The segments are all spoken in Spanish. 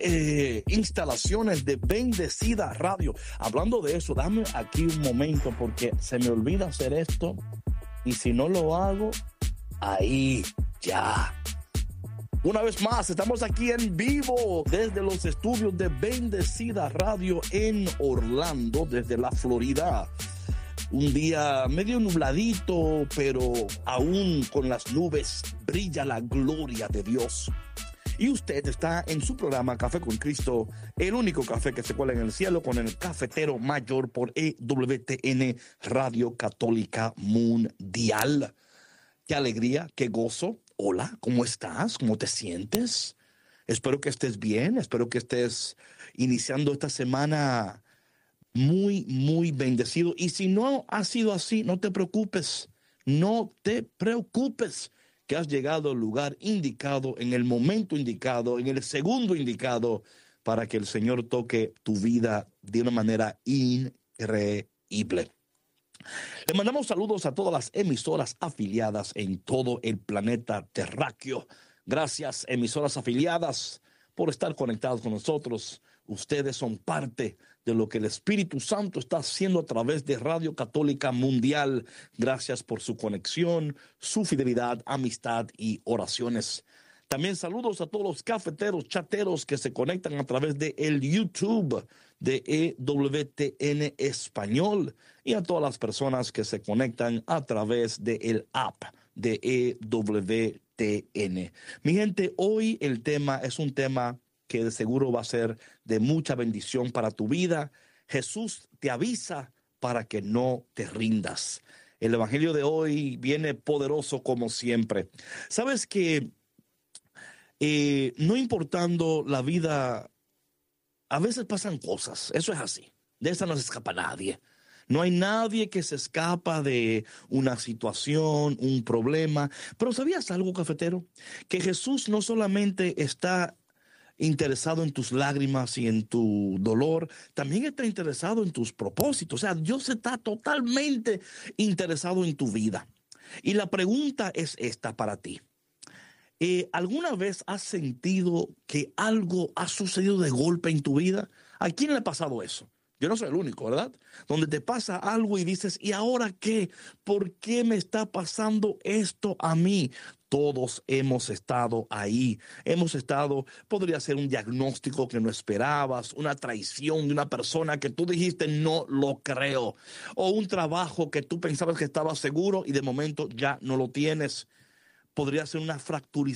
instalaciones de Bendecida Radio. Hablando de eso, dame aquí un momento porque se me olvida hacer esto y si no lo hago, ahí ya. Una vez más, estamos aquí en vivo desde los estudios de Bendecida Radio en Orlando, desde la Florida. Un día medio nubladito, pero aún con las nubes brilla la gloria de Dios. Y usted está en su programa Café con Cristo, el único café que se cuela en el cielo, con el cafetero mayor por EWTN Radio Católica Mundial. Qué alegría, qué gozo. Hola, ¿cómo estás? ¿Cómo te sientes? Espero que estés bien, espero que estés iniciando esta semana muy, muy bendecido. Y si no ha sido así, no te preocupes, que has llegado al lugar indicado, en el momento indicado, en el segundo indicado, para que el Señor toque tu vida de una manera increíble. Le mandamos saludos a todas las emisoras afiliadas en todo el planeta terráqueo. Gracias, emisoras afiliadas, por estar conectados con nosotros. Ustedes son parte de lo que el Espíritu Santo está haciendo a través de Radio Católica Mundial. Gracias por su conexión, su fidelidad, amistad y oraciones. También saludos a todos los cafeteros, chateros que se conectan a través de el YouTube de EWTN Español y a todas las personas que se conectan a través del app de EWTN. Mi gente, hoy el tema es un tema que de seguro va a ser de mucha bendición para tu vida. Jesús te avisa para que no te rindas. El evangelio de hoy viene poderoso como siempre. ¿Sabes que no importando la vida, a veces pasan cosas? Eso es así. De esa no se escapa nadie. No hay nadie que se escapa de una situación, un problema. Pero ¿sabías algo, cafetero? Que Jesús no solamente está interesado en tus lágrimas y en tu dolor, también está interesado en tus propósitos. O sea, Dios está totalmente interesado en tu vida. Y la pregunta es esta para ti. ¿Alguna vez has sentido que algo ha sucedido de golpe en tu vida? ¿A quién le ha pasado eso? Yo no soy el único, ¿verdad? Donde te pasa algo y dices, ¿y ahora qué? ¿Por qué me está pasando esto a mí? Todos hemos estado ahí. Podría ser un diagnóstico que no esperabas, una traición de una persona que tú dijiste, no lo creo. O un trabajo que tú pensabas que estaba seguro y de momento ya no lo tienes. Podría ser una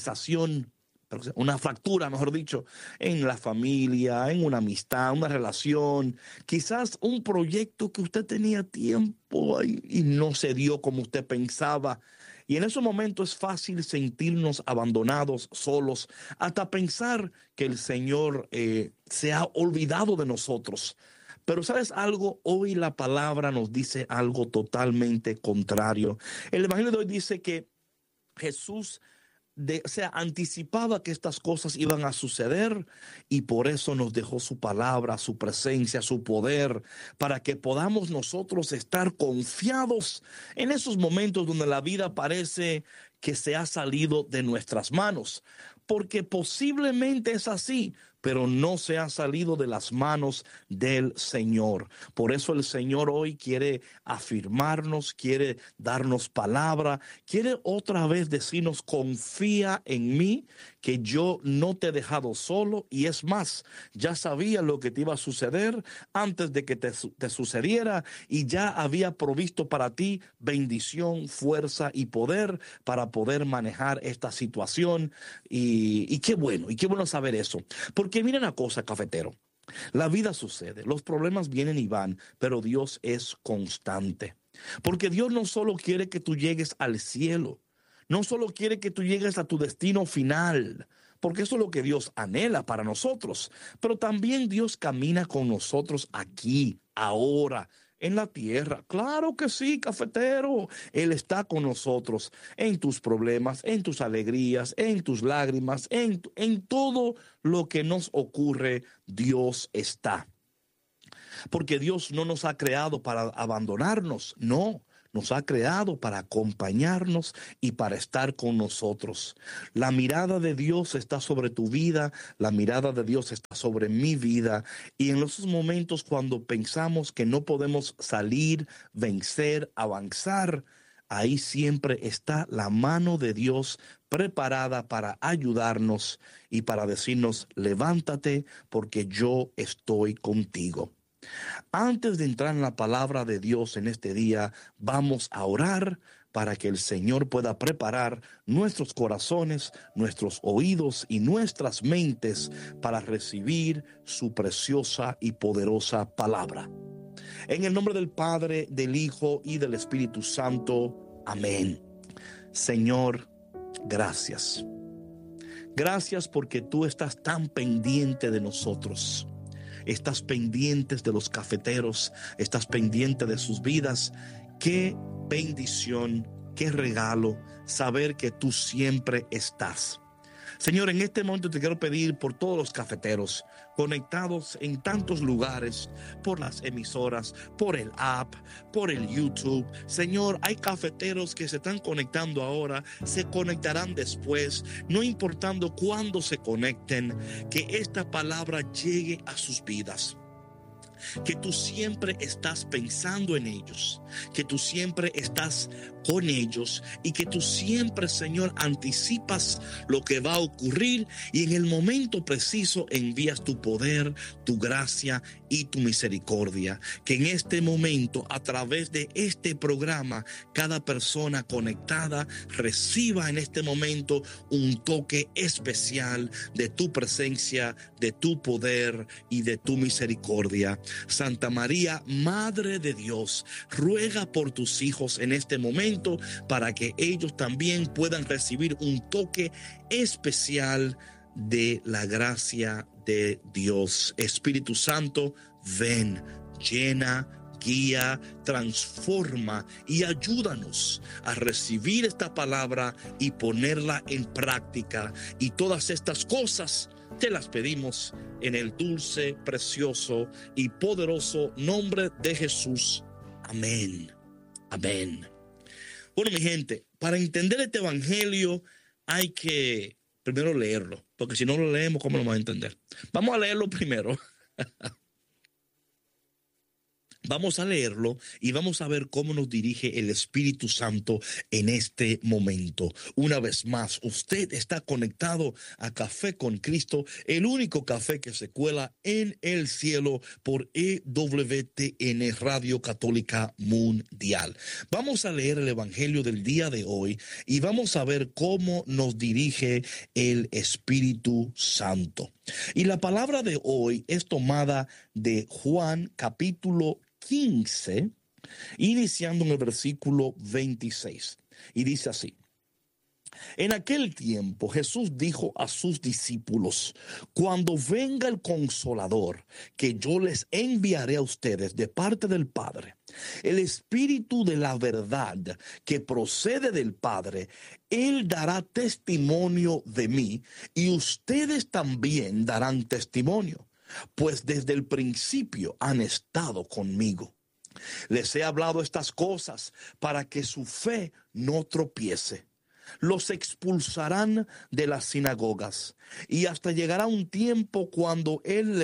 fractura, mejor dicho, en la familia, en una amistad, una relación, quizás un proyecto que usted tenía tiempo y no se dio como usted pensaba. Y en esos momentos es fácil sentirnos abandonados, solos, hasta pensar que el Señor se ha olvidado de nosotros. Pero ¿sabes algo? Hoy la palabra nos dice algo totalmente contrario. El Evangelio de hoy dice que Jesús anticipaba que estas cosas iban a suceder y por eso nos dejó su palabra, su presencia, su poder, para que podamos nosotros estar confiados en esos momentos donde la vida parece que se ha salido de nuestras manos, porque posiblemente es así, pero no se ha salido de las manos del Señor. Por eso el Señor hoy quiere afirmarnos, quiere darnos palabra, quiere otra vez decirnos, confía en mí, que yo no te he dejado solo, y es más, ya sabía lo que te iba a suceder antes de que te sucediera, y ya había provisto para ti bendición, fuerza y poder para poder manejar esta situación. Y qué bueno saber eso. Porque mira una cosa, cafetero, la vida sucede, los problemas vienen y van, pero Dios es constante. Porque Dios no solo quiere que tú llegues al cielo, no solo quiere que tú llegues a tu destino final, porque eso es lo que Dios anhela para nosotros, pero también Dios camina con nosotros aquí, ahora, en la tierra. Claro que sí, cafetero. Él está con nosotros en tus problemas, en tus alegrías, en tus lágrimas, en todo lo que nos ocurre. Dios está. Porque Dios no nos ha creado para abandonarnos, no. nos ha creado para acompañarnos y para estar con nosotros. La mirada de Dios está sobre tu vida, la mirada de Dios está sobre mi vida. Y en esos momentos cuando pensamos que no podemos salir, vencer, avanzar, ahí siempre está la mano de Dios preparada para ayudarnos y para decirnos, levántate porque yo estoy contigo. Antes de entrar en la palabra de Dios en este día, vamos a orar para que el Señor pueda preparar nuestros corazones, nuestros oídos y nuestras mentes para recibir su preciosa y poderosa palabra. En el nombre del Padre, del Hijo y del Espíritu Santo. Amén. Señor, gracias. Gracias porque tú estás tan pendiente de nosotros. Estás pendientes de los cafeteros, estás pendiente de sus vidas. Qué bendición, qué regalo saber que tú siempre estás. Señor, en este momento te quiero pedir por todos los cafeteros conectados en tantos lugares, por las emisoras, por el app, por el YouTube. Señor, hay cafeteros que se están conectando ahora, se conectarán después, no importando cuándo se conecten, que esta palabra llegue a sus vidas. Que tú siempre estás pensando en ellos, que tú siempre estás con ellos y que tú siempre, Señor, anticipas lo que va a ocurrir y en el momento preciso envías tu poder, tu gracia y tu misericordia. Que en este momento, a través de este programa, cada persona conectada reciba en este momento un toque especial de tu presencia, de tu poder y de tu misericordia. Santa María, Madre de Dios, ruega por tus hijos en este momento para que ellos también puedan recibir un toque especial de la gracia de Dios. Espíritu Santo, ven, llena, guía, transforma y ayúdanos a recibir esta palabra y ponerla en práctica. Y todas estas cosas te las pedimos en el dulce, precioso y poderoso nombre de Jesús. Amén. Amén. Bueno, mi gente, para entender este evangelio hay que primero leerlo, porque si no lo leemos, ¿cómo lo vamos a entender? Vamos a leerlo primero. Vamos a leerlo y vamos a ver cómo nos dirige el Espíritu Santo en este momento. Una vez más, usted está conectado a Café con Cristo, el único café que se cuela en el cielo por EWTN Radio Católica Mundial. Vamos a leer el Evangelio del día de hoy y vamos a ver cómo nos dirige el Espíritu Santo. Y la palabra de hoy es tomada de Juan capítulo 15, iniciando en el versículo 26. Y dice así: en aquel tiempo Jesús dijo a sus discípulos: cuando venga el Consolador, que yo les enviaré a ustedes de parte del Padre, el Espíritu de la verdad que procede del Padre, Él dará testimonio de mí, y ustedes también darán testimonio, pues desde el principio han estado conmigo. Les he hablado estas cosas para que su fe no tropiece. Los expulsarán de las sinagogas y hasta llegará un tiempo cuando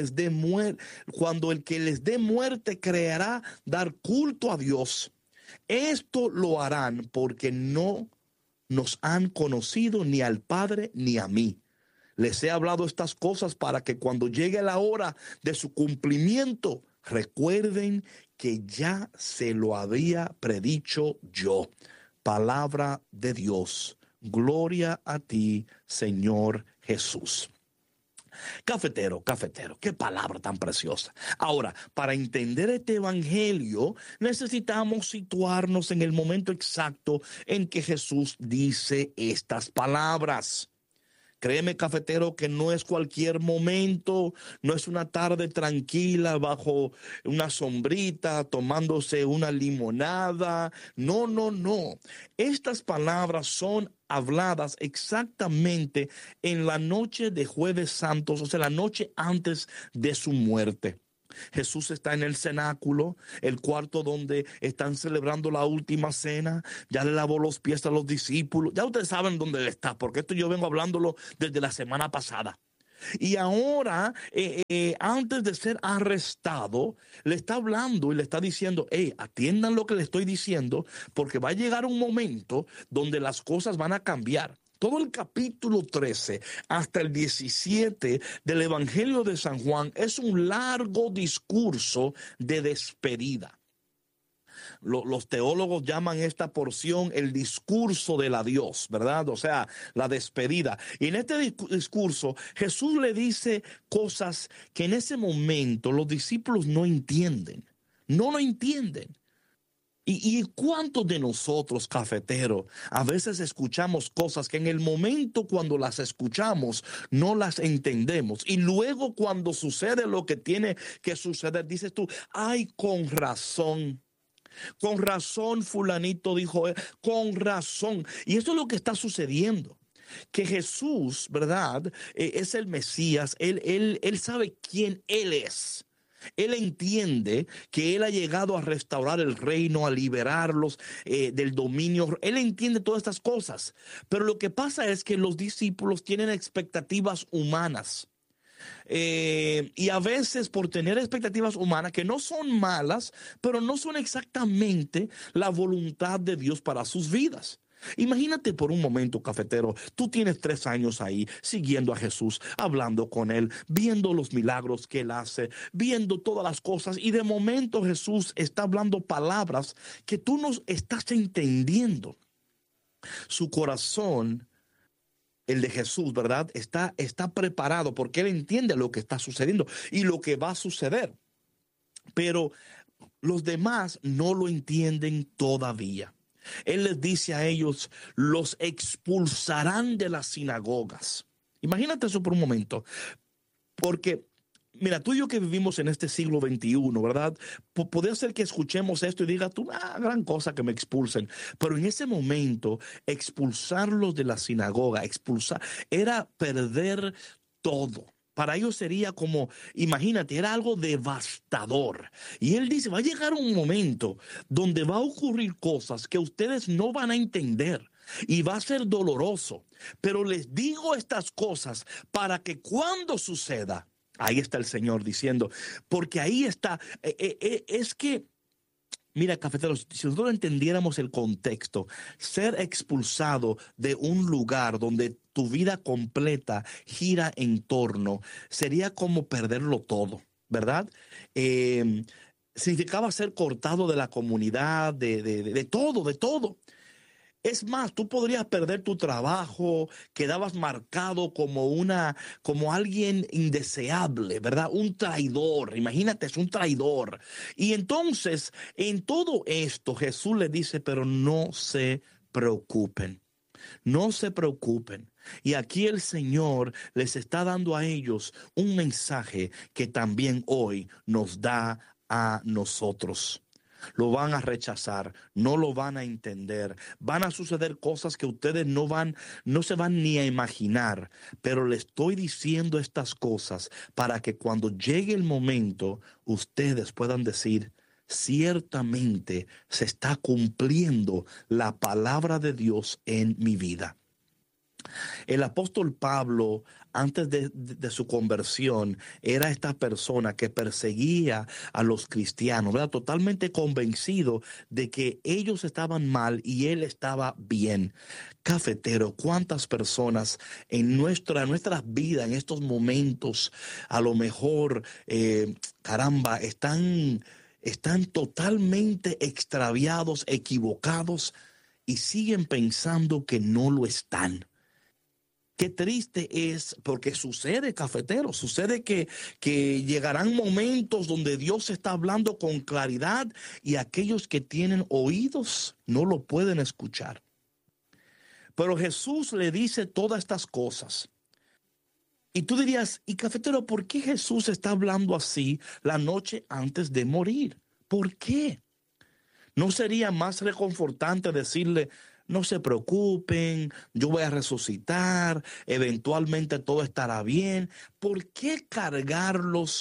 cuando el que les dé muerte creerá dar culto a Dios. Esto lo harán porque no nos han conocido ni al Padre ni a mí. Les he hablado estas cosas para que cuando llegue la hora de su cumplimiento, recuerden que ya se lo había predicho yo. Palabra de Dios. Gloria a ti, Señor Jesús. Cafetero, qué palabra tan preciosa. Ahora, para entender este evangelio, necesitamos situarnos en el momento exacto en que Jesús dice estas palabras. Créeme, cafetero, que no es cualquier momento, no es una tarde tranquila bajo una sombrita, tomándose una limonada. No, no, no. Estas palabras son habladas exactamente en la noche de Jueves Santos, o sea, la noche antes de su muerte. Jesús está en el cenáculo, el cuarto donde están celebrando la última cena. Ya le lavó los pies a los discípulos. Ya ustedes saben dónde él está, porque esto yo vengo hablándolo desde la semana pasada. Y ahora, antes de ser arrestado, le está hablando y le está diciendo, hey, atiendan lo que le estoy diciendo, porque va a llegar un momento donde las cosas van a cambiar. Todo el capítulo 13 hasta el 17 del Evangelio de San Juan es un largo discurso de despedida. Los teólogos llaman esta porción el discurso del adiós, ¿verdad? O sea, la despedida. Y en este discurso Jesús le dice cosas que en ese momento los discípulos no entienden. No lo entienden. ¿Y cuántos de nosotros, cafeteros, a veces escuchamos cosas que en el momento cuando las escuchamos no las entendemos? Y luego cuando sucede lo que tiene que suceder, dices tú, ay, con razón. Con razón fulanito dijo, con razón. Y eso es lo que está sucediendo. Que Jesús, ¿verdad? Es el Mesías. Él sabe quién Él es. Él entiende que Él ha llegado a restaurar el reino, a liberarlos del dominio. Él entiende todas estas cosas. Pero lo que pasa es que los discípulos tienen expectativas humanas. Y a veces por tener expectativas humanas que no son malas, pero no son exactamente la voluntad de Dios para sus vidas. Imagínate por un momento, cafetero, tú tienes 3 años ahí siguiendo a Jesús, hablando con Él, viendo los milagros que Él hace, viendo todas las cosas, y de momento Jesús está hablando palabras que tú no estás entendiendo. Su corazón, el de Jesús, ¿verdad? Está preparado porque Él entiende lo que está sucediendo y lo que va a suceder. Pero los demás no lo entienden todavía. Él les dice a ellos, los expulsarán de las sinagogas. Imagínate eso por un momento, porque mira, tú y yo que vivimos en este siglo XXI, ¿verdad? Puede ser que escuchemos esto y diga tú, gran cosa que me expulsen. Pero en ese momento, expulsarlos de la sinagoga, era perder todo. Para ellos sería como, imagínate, era algo devastador. Y él dice, va a llegar un momento donde va a ocurrir cosas que ustedes no van a entender. Y va a ser doloroso. Pero les digo estas cosas para que cuando suceda, ahí está el Señor diciendo, porque ahí está, es que, mira, cafeteros, si nosotros entendiéramos el contexto, ser expulsado de un lugar donde tu vida completa gira en torno, sería como perderlo todo, ¿verdad? Significaba ser cortado de la comunidad, de todo, de todo. Es más, tú podrías perder tu trabajo, quedabas marcado como alguien indeseable, ¿verdad? Un traidor, imagínate, es un traidor. Y entonces, en todo esto, Jesús le dice, pero no se preocupen, no se preocupen. Y aquí el Señor les está dando a ellos un mensaje que también hoy nos da a nosotros. Lo van a rechazar, no lo van a entender, van a suceder cosas que ustedes no se van ni a imaginar, pero le estoy diciendo estas cosas para que cuando llegue el momento, ustedes puedan decir, ciertamente se está cumpliendo la palabra de Dios en mi vida. El apóstol Pablo, antes de su conversión, era esta persona que perseguía a los cristianos, ¿verdad? Totalmente convencido de que ellos estaban mal y él estaba bien. Cafetero, ¿cuántas personas en nuestras vidas, en estos momentos, a lo mejor, caramba, están totalmente extraviados, equivocados y siguen pensando que no lo están? Qué triste es, porque sucede, cafetero, sucede que llegarán momentos donde Dios está hablando con claridad y aquellos que tienen oídos no lo pueden escuchar. Pero Jesús le dice todas estas cosas. Y tú dirías, y cafetero, ¿por qué Jesús está hablando así la noche antes de morir? ¿Por qué? ¿No sería más reconfortante decirle, no se preocupen, yo voy a resucitar, eventualmente todo estará bien? ¿Por qué cargarlos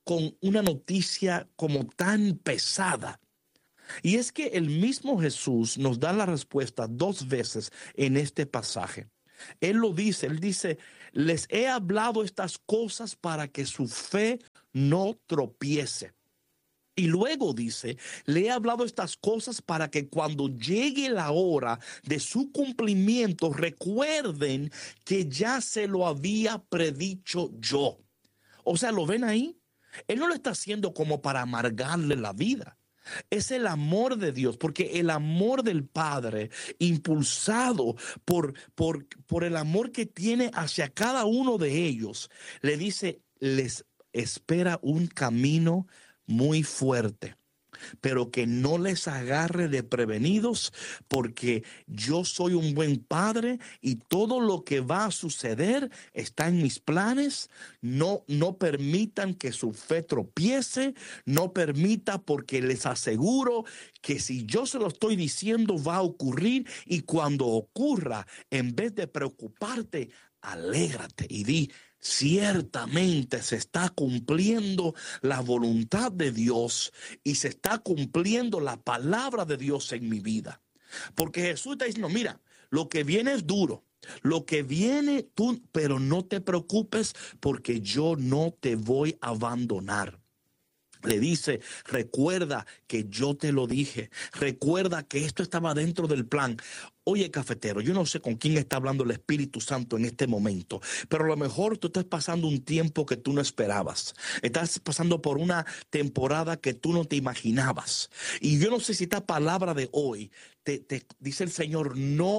con una noticia como tan pesada. Y es que el mismo Jesús nos da la respuesta 2 veces en este pasaje. Él dice, les he hablado estas cosas para que su fe no tropiece. Y luego dice, le he hablado estas cosas para que cuando llegue la hora de su cumplimiento, recuerden que ya se lo había predicho yo. O sea, ¿lo ven ahí? Él no lo está haciendo como para amargarle la vida. Es el amor de Dios, porque el amor del Padre, impulsado por el amor que tiene hacia cada uno de ellos, le dice, les espera un camino muy fuerte, pero que no les agarre desprevenidos, porque yo soy un buen padre y todo lo que va a suceder está en mis planes. No permitan que su fe tropiece, no permita, porque les aseguro que si yo se lo estoy diciendo va a ocurrir, y cuando ocurra, en vez de preocuparte, alégrate y di, ciertamente se está cumpliendo la voluntad de Dios y se está cumpliendo la palabra de Dios en mi vida. Porque Jesús está diciendo, mira, lo que viene es duro, lo que viene tú, pero no te preocupes, porque yo no te voy a abandonar. Le dice, recuerda que yo te lo dije, recuerda que esto estaba dentro del plan. Oye, cafetero, yo no sé con quién está hablando el Espíritu Santo en este momento, pero a lo mejor tú estás pasando un tiempo que tú no esperabas. Estás pasando por una temporada que tú no te imaginabas. Y yo no sé si esta palabra de hoy te dice el Señor,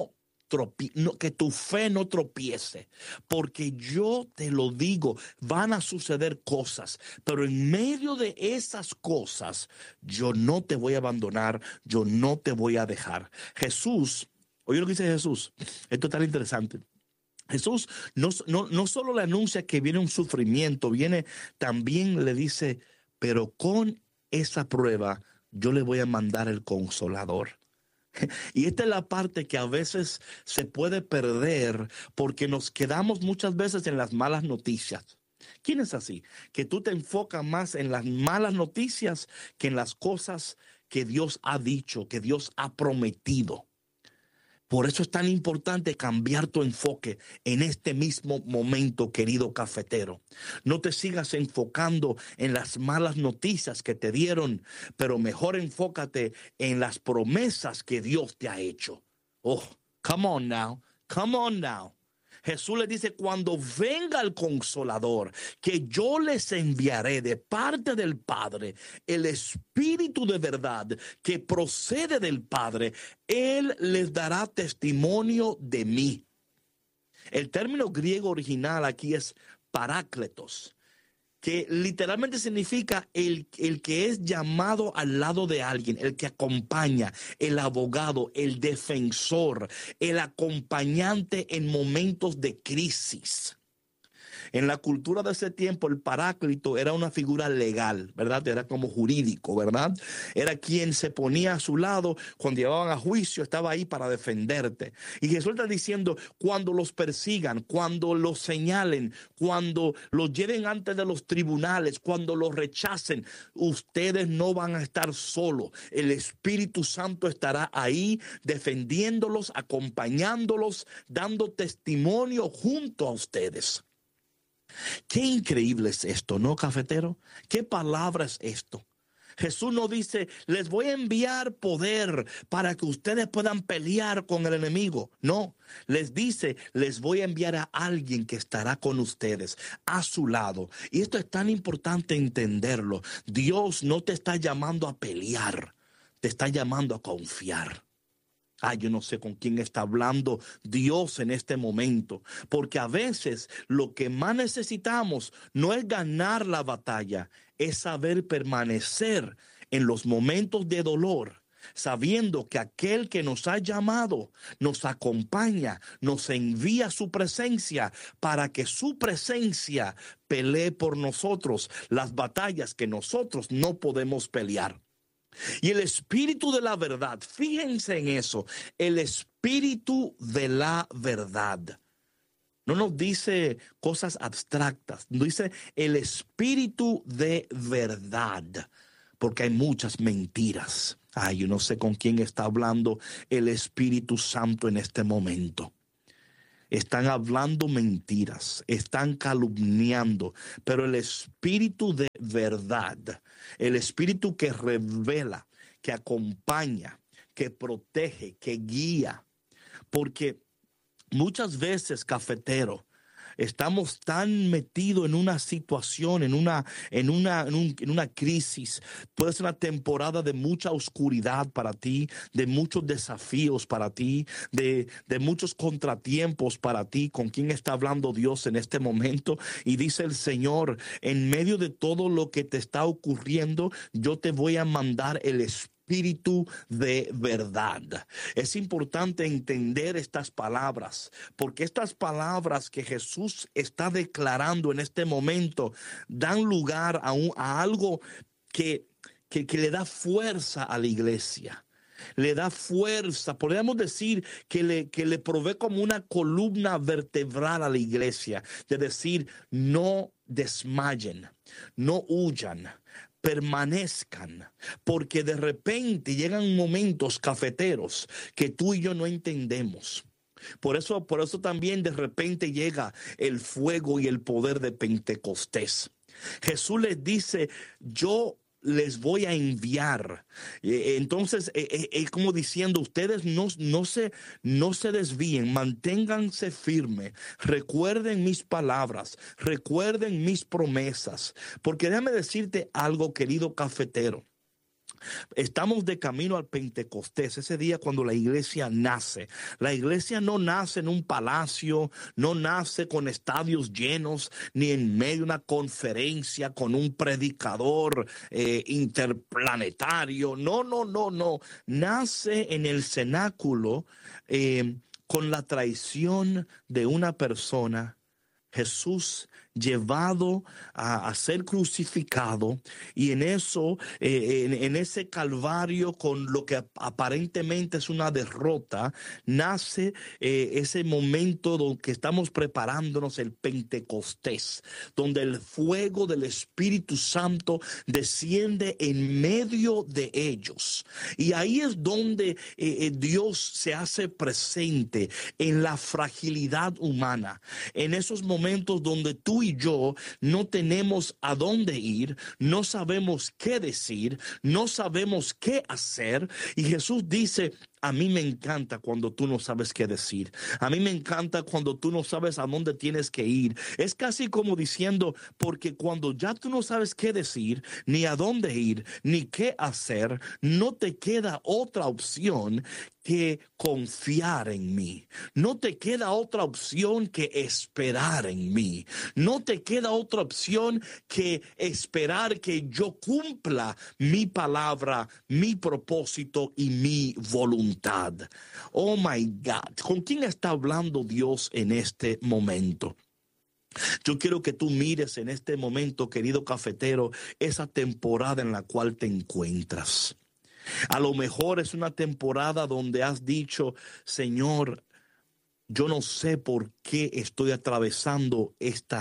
que tu fe no tropiece, porque yo te lo digo, van a suceder cosas, pero en medio de esas cosas, yo no te voy a abandonar, yo no te voy a dejar. Jesús, oye lo que dice Jesús, esto es tan interesante. Jesús no solo le anuncia que viene un sufrimiento, también le dice, pero con esa prueba yo le voy a mandar el Consolador. Y esta es la parte que a veces se puede perder, porque nos quedamos muchas veces en las malas noticias. ¿Quién es así? Que tú te enfocas más en las malas noticias que en las cosas que Dios ha dicho, que Dios ha prometido. Por eso es tan importante cambiar tu enfoque en este mismo momento, querido cafetero. No te sigas enfocando en las malas noticias que te dieron, pero mejor enfócate en las promesas que Dios te ha hecho. Oh, come on now, come on now. Jesús les dice, cuando venga el Consolador, que yo les enviaré de parte del Padre, el Espíritu de verdad que procede del Padre, Él les dará testimonio de mí. El término griego original aquí es parácletos, que literalmente significa el que es llamado al lado de alguien, el que acompaña, el abogado, el defensor, el acompañante en momentos de crisis. En la cultura de ese tiempo, el paráclito era una figura legal, ¿verdad? Era como jurídico, ¿verdad? Era quien se ponía a su lado cuando llevaban a juicio, estaba ahí para defenderte. Y Jesús está diciendo, cuando los persigan, cuando los señalen, cuando los lleven ante de los tribunales, cuando los rechacen, ustedes no van a estar solos. El Espíritu Santo estará ahí defendiéndolos, acompañándolos, dando testimonio junto a ustedes. Qué increíble es esto, ¿no, cafetero? ¿Qué palabra es esto? Jesús no dice, les voy a enviar poder para que ustedes puedan pelear con el enemigo. No, les dice, les voy a enviar a alguien que estará con ustedes, a su lado. Y esto es tan importante entenderlo. Dios no te está llamando a pelear, te está llamando a confiar. Yo no sé con quién está hablando Dios en este momento, porque a veces lo que más necesitamos no es ganar la batalla, es saber permanecer en los momentos de dolor, sabiendo que aquel que nos ha llamado nos acompaña, nos envía su presencia para que su presencia pelee por nosotros las batallas que nosotros no podemos pelear. Y el Espíritu de la verdad, fíjense en eso, el Espíritu de la verdad. No nos dice cosas abstractas, nos dice el espíritu de verdad, porque hay muchas mentiras. Ay, yo no sé con quién está hablando el Espíritu Santo en este momento. Están hablando mentiras, están calumniando, pero el espíritu de verdad, el espíritu que revela, que acompaña, que protege, que guía, porque muchas veces, cafetero, estamos tan metidos en una situación, en una crisis. Puede ser una temporada de mucha oscuridad para ti, de muchos desafíos para ti, de muchos contratiempos para ti. ¿Con quién está hablando Dios en este momento? Y dice el Señor, en medio de todo lo que te está ocurriendo, yo te voy a mandar el espíritu de verdad. Es importante entender estas palabras, porque estas palabras que Jesús está declarando en este momento dan lugar a algo que le da fuerza a la iglesia. Le da fuerza, podríamos decir que le provee como una columna vertebral a la iglesia, de decir, no desmayen, no huyan, permanezcan, porque de repente llegan momentos, cafeteros, que tú y yo no entendemos. Por eso también de repente llega el fuego y el poder de Pentecostés. Jesús les dice, yo les voy a enviar. Entonces, como diciendo, ustedes no se desvíen, manténganse firmes, recuerden mis palabras, recuerden mis promesas, porque déjame decirte algo, querido cafetero. Estamos de camino al Pentecostés, ese día cuando la iglesia nace. La iglesia no nace en un palacio, no nace con estadios llenos, ni en medio de una conferencia con un predicador interplanetario. No, no, no, no. Nace en el cenáculo con la traición de una persona, Jesús llevado a ser crucificado, y en eso, en ese calvario, con lo que aparentemente es una derrota, nace ese momento donde estamos preparándonos, el Pentecostés, donde el fuego del Espíritu Santo desciende en medio de ellos, y ahí es donde Dios se hace presente en la fragilidad humana, en esos momentos donde tú y yo no tenemos a dónde ir, no sabemos qué decir, no sabemos qué hacer. Y Jesús dice, a mí me encanta cuando tú no sabes qué decir. A mí me encanta cuando tú no sabes a dónde tienes que ir. Es casi como diciendo, porque cuando ya tú no sabes qué decir, ni a dónde ir, ni qué hacer, no te queda otra opción que confiar en mí. No te queda otra opción que esperar en mí. No te queda otra opción que esperar que yo cumpla mi palabra, mi propósito y mi voluntad. Oh my God, ¿con quién está hablando Dios en este momento? Yo quiero que tú mires en este momento, querido cafetero, esa temporada en la cual te encuentras. A lo mejor es una temporada donde has dicho, Señor, yo no sé por qué estoy atravesando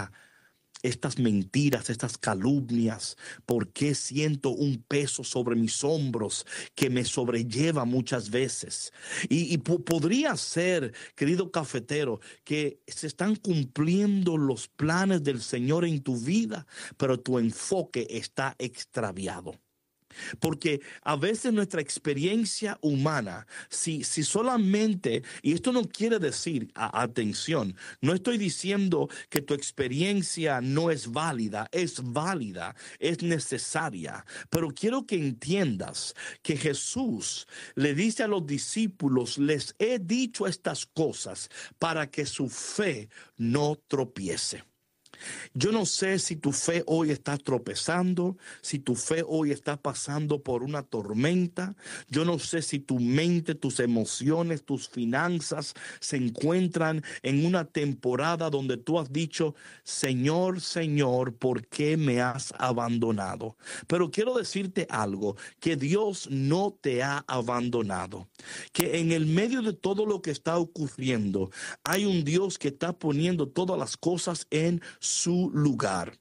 estas mentiras, estas calumnias, por qué siento un peso sobre mis hombros que me sobrelleva muchas veces. Y podría ser, querido cafetero, que se están cumpliendo los planes del Señor en tu vida, pero tu enfoque está extraviado. Porque a veces nuestra experiencia humana, si solamente, y esto no quiere decir, atención, no estoy diciendo que tu experiencia no es válida, es necesaria, pero quiero que entiendas que Jesús le dice a los discípulos, les he dicho estas cosas para que su fe no tropiece. Yo no sé si tu fe hoy está tropezando, si tu fe hoy está pasando por una tormenta. Yo no sé si tu mente, tus emociones, tus finanzas se encuentran en una temporada donde tú has dicho, Señor, Señor, ¿por qué me has abandonado? Pero quiero decirte algo, que Dios no te ha abandonado, que en el medio de todo lo que está ocurriendo, hay un Dios que está poniendo todas las cosas en su lugar.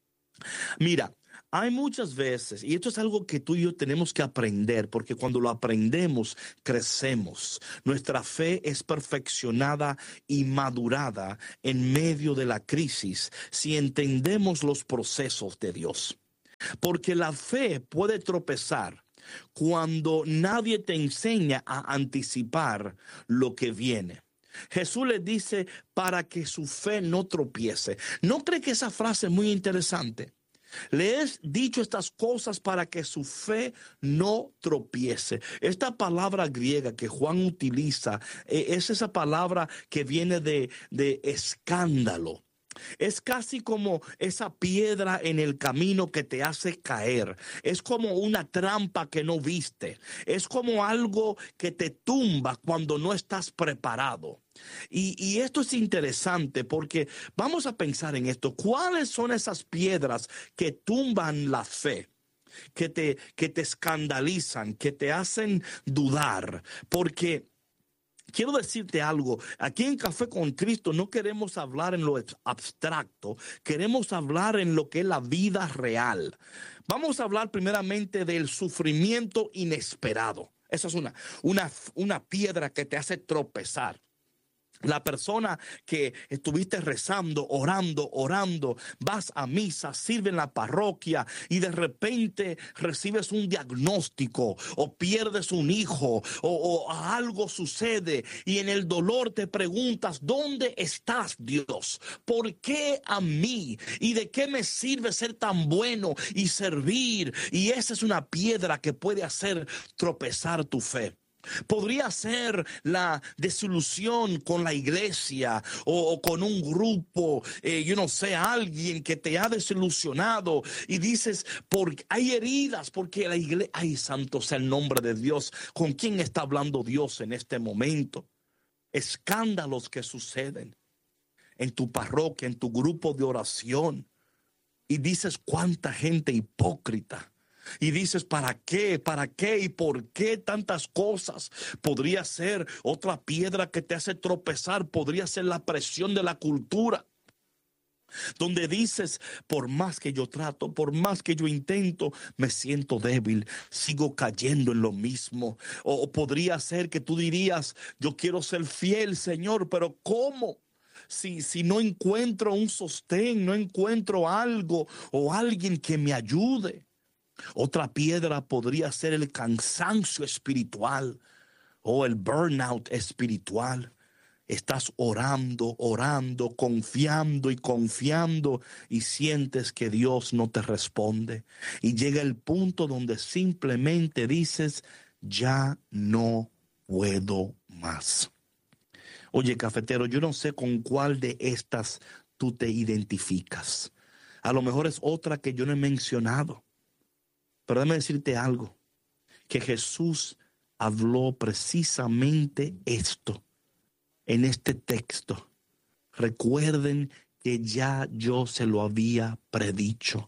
Mira, hay muchas veces, y esto es algo que tú y yo tenemos que aprender, porque cuando lo aprendemos, crecemos. Nuestra fe es perfeccionada y madurada en medio de la crisis si entendemos los procesos de Dios. Porque la fe puede tropezar cuando nadie te enseña a anticipar lo que viene. Jesús les dice para que su fe no tropiece. ¿No cree que esa frase es muy interesante? Le he dicho estas cosas para que su fe no tropiece. Esta palabra griega que Juan utiliza es esa palabra que viene de escándalo. Es casi como esa piedra en el camino que te hace caer. Es como una trampa que no viste. Es como algo que te tumba cuando no estás preparado. Y esto es interesante porque vamos a pensar en esto. ¿Cuáles son esas piedras que tumban la fe? Que te escandalizan, que te hacen dudar. Porque quiero decirte algo, aquí en Café con Cristo no queremos hablar en lo abstracto, queremos hablar en lo que es la vida real. Vamos a hablar primeramente del sufrimiento inesperado. Esa es una piedra que te hace tropezar. La persona que estuviste rezando, orando, vas a misa, sirve en la parroquia y de repente recibes un diagnóstico o pierdes un hijo o algo sucede y en el dolor te preguntas, ¿dónde estás, Dios? ¿Por qué a mí? ¿Y de qué me sirve ser tan bueno y servir? Y esa es una piedra que puede hacer tropezar tu fe. Podría ser la desilusión con la iglesia o con un grupo, yo no sé, alguien que te ha desilusionado y dices, hay heridas porque la iglesia, ay, santo sea el nombre de Dios. ¿Con quién está hablando Dios en este momento? Escándalos que suceden en tu parroquia, en tu grupo de oración y dices, cuánta gente hipócrita. Y dices, ¿para qué? ¿Para qué? ¿Y por qué tantas cosas? Podría ser otra piedra que te hace tropezar, podría ser la presión de la cultura. Donde dices, por más que yo trato, por más que yo intento, me siento débil, sigo cayendo en lo mismo. O podría ser que tú dirías, yo quiero ser fiel, Señor, pero ¿cómo? Si no encuentro un sostén, no encuentro algo o alguien que me ayude. Otra piedra podría ser el cansancio espiritual o el burnout espiritual. Estás orando, confiando y sientes que Dios no te responde. Y llega el punto donde simplemente dices, ya no puedo más. Oye, cafetero, yo no sé con cuál de estas tú te identificas. A lo mejor es otra que yo no he mencionado. Pero déjame decirte algo, que Jesús habló precisamente esto en este texto. Recuerden que ya yo se lo había predicho.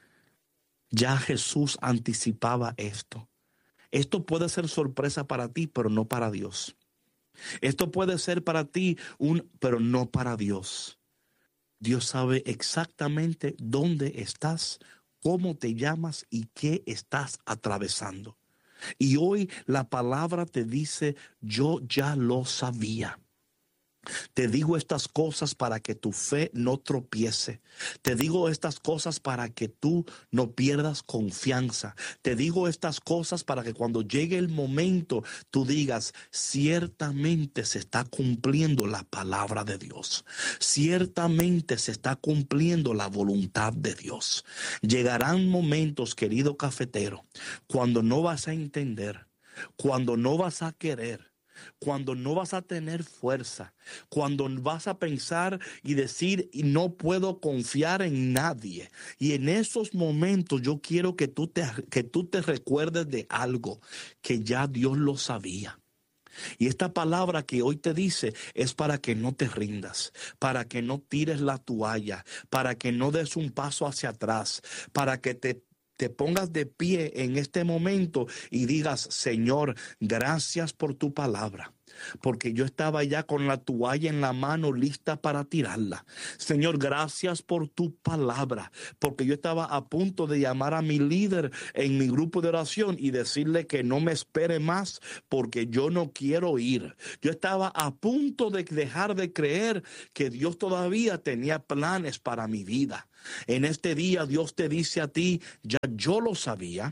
Ya Jesús anticipaba esto. Esto puede ser sorpresa para ti, pero no para Dios. Esto puede ser para ti, pero no para Dios. Dios sabe exactamente dónde estás, cómo te llamas y qué estás atravesando. Y hoy la palabra te dice, yo ya lo sabía. Te digo estas cosas para que tu fe no tropiece. Te digo estas cosas para que tú no pierdas confianza. Te digo estas cosas para que cuando llegue el momento tú digas, ciertamente se está cumpliendo la palabra de Dios. Ciertamente se está cumpliendo la voluntad de Dios. Llegarán momentos, querido cafetero, cuando no vas a entender, cuando no vas a querer, cuando no vas a tener fuerza, cuando vas a pensar y decir, no puedo confiar en nadie. Y en esos momentos yo quiero que tú te recuerdes de algo que ya Dios lo sabía. Y esta palabra que hoy te dice es para que no te rindas, para que no tires la toalla, para que no des un paso hacia atrás, para que te pongas de pie en este momento y digas, Señor, gracias por tu palabra. Porque yo estaba ya con la toalla en la mano lista para tirarla. Señor, gracias por tu palabra. Porque yo estaba a punto de llamar a mi líder en mi grupo de oración y decirle que no me espere más porque yo no quiero ir. Yo estaba a punto de dejar de creer que Dios todavía tenía planes para mi vida. En este día Dios te dice a ti, ya yo lo sabía.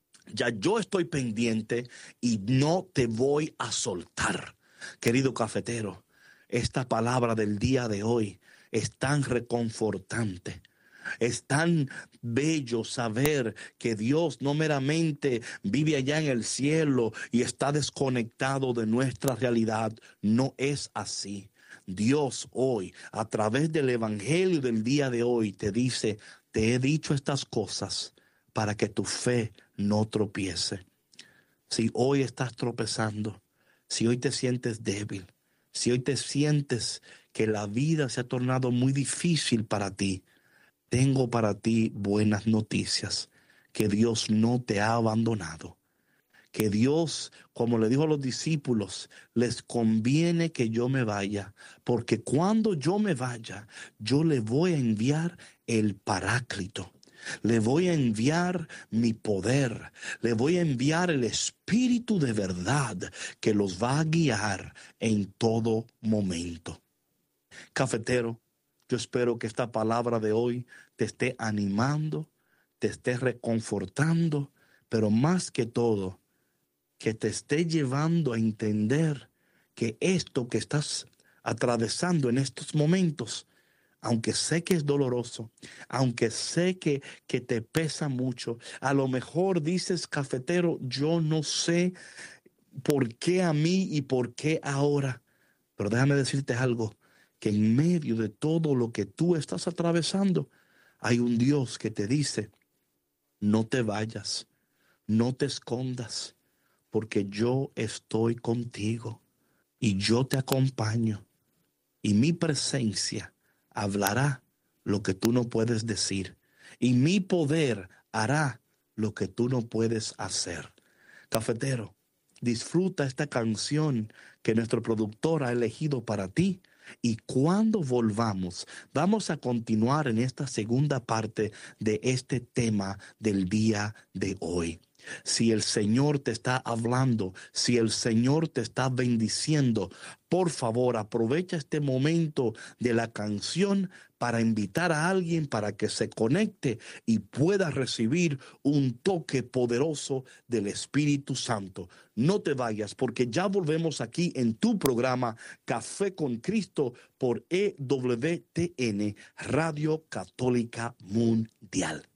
Ya yo estoy pendiente y no te voy a soltar. Querido cafetero, esta palabra del día de hoy es tan reconfortante. Es tan bello saber que Dios no meramente vive allá en el cielo y está desconectado de nuestra realidad. No es así. Dios hoy, a través del evangelio del día de hoy, te dice, te he dicho estas cosas para que tu fe no tropiece. Si hoy estás tropezando, si hoy te sientes débil, si hoy te sientes que la vida se ha tornado muy difícil para ti, tengo para ti buenas noticias, que Dios no te ha abandonado. Que Dios, como le dijo a los discípulos, les conviene que yo me vaya, porque cuando yo me vaya, yo le voy a enviar el Paráclito. Le voy a enviar mi poder, le voy a enviar el Espíritu de verdad que los va a guiar en todo momento. Cafetero, yo espero que esta palabra de hoy te esté animando, te esté reconfortando, pero más que todo, que te esté llevando a entender que esto que estás atravesando en estos momentos, aunque sé que es doloroso, aunque sé que te pesa mucho, a lo mejor dices, cafetero, yo no sé por qué a mí y por qué ahora, pero déjame decirte algo, que en medio de todo lo que tú estás atravesando, hay un Dios que te dice, no te vayas, no te escondas, porque yo estoy contigo y yo te acompaño y mi presencia hablará lo que tú no puedes decir y mi poder hará lo que tú no puedes hacer. Cafetero, disfruta esta canción que nuestro productor ha elegido para ti. Y cuando volvamos, vamos a continuar en esta segunda parte de este tema del día de hoy. Si el Señor te está hablando, si el Señor te está bendiciendo, por favor, aprovecha este momento de la canción para invitar a alguien para que se conecte y pueda recibir un toque poderoso del Espíritu Santo. No te vayas porque ya volvemos aquí en tu programa Café con Cristo por EWTN, Radio Católica Mundial.